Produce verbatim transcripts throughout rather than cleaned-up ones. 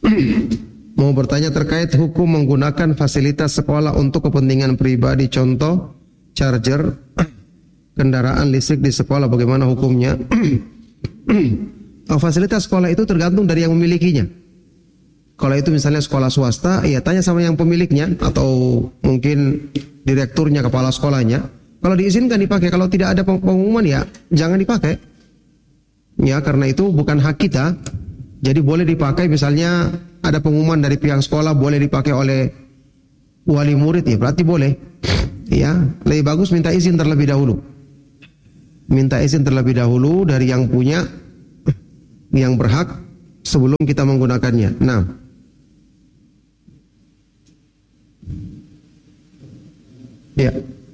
Mau bertanya terkait hukum menggunakan fasilitas sekolah untuk kepentingan pribadi, contoh charger kendaraan listrik di sekolah, bagaimana hukumnya? Fasilitas sekolah itu tergantung dari yang memilikinya. Kalau itu misalnya sekolah swasta, ya tanya sama yang pemiliknya atau mungkin direkturnya, kepala sekolahnya. Kalau diizinkan dipakai, kalau tidak ada pengumuman ya jangan dipakai. Ya, karena itu bukan hak kita. Jadi boleh dipakai, misalnya ada pengumuman dari pihak sekolah boleh dipakai oleh wali murid, ya berarti boleh. Ya, lebih bagus minta izin terlebih dahulu. Minta izin terlebih dahulu dari yang punya, yang berhak sebelum kita menggunakannya. Nah, ya.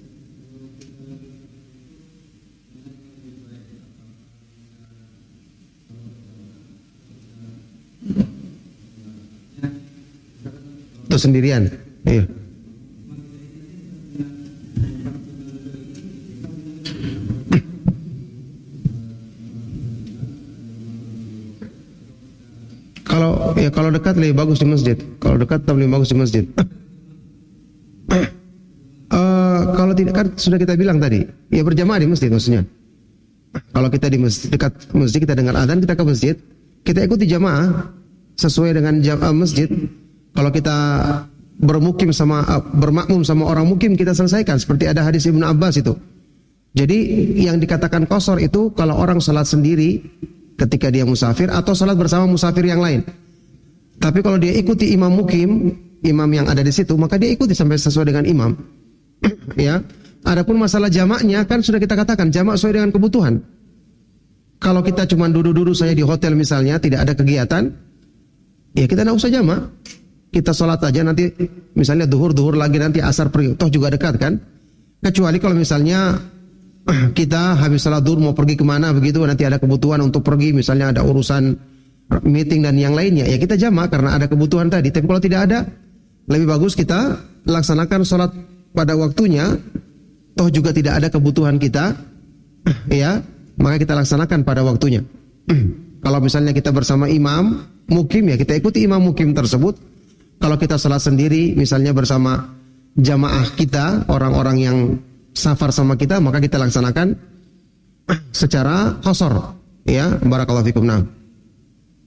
Itu sendirian. Iya. Kalau ya kalau dekat lebih bagus di masjid. Kalau dekat lebih bagus di masjid. uh, kalau tidak kan sudah kita bilang tadi, ya berjamaah di masjid maksudnya. Kalau kita di masjid, dekat masjid, kita dengar adzan, kita ke masjid, kita ikuti jamaah sesuai dengan jamaah masjid. Kalau kita bermukim sama bermakmum sama orang mukim, kita selesaikan seperti ada hadis Ibnu Abbas itu. Jadi yang dikatakan qasar itu kalau orang salat sendiri ketika dia musafir atau salat bersama musafir yang lain. Tapi kalau dia ikuti imam mukim, imam yang ada di situ, maka dia ikuti sampai sesuai dengan imam. Ya. Adapun masalah jamaknya kan sudah kita katakan jamak sesuai dengan kebutuhan. Kalau kita cuma duduk-duduk saya di hotel misalnya, tidak ada kegiatan, ya kita tidak usah jamak. Kita sholat aja nanti misalnya duhur-duhur lagi nanti asar pergi, toh juga dekat kan. Kecuali kalau misalnya kita habis sholat duhur mau pergi kemana begitu, nanti ada kebutuhan untuk pergi, misalnya ada urusan meeting dan yang lainnya, ya kita jamak karena ada kebutuhan tadi. Tapi kalau tidak ada, lebih bagus kita laksanakan sholat pada waktunya, toh juga tidak ada kebutuhan kita, ya maka kita laksanakan pada waktunya. Kalau misalnya kita bersama imam mukim, ya kita ikuti imam mukim tersebut. Kalau kita salat sendiri, misalnya bersama jamaah kita, orang-orang yang safar sama kita, maka kita laksanakan secara qasar. Ya, barakallahu fikum. Nah.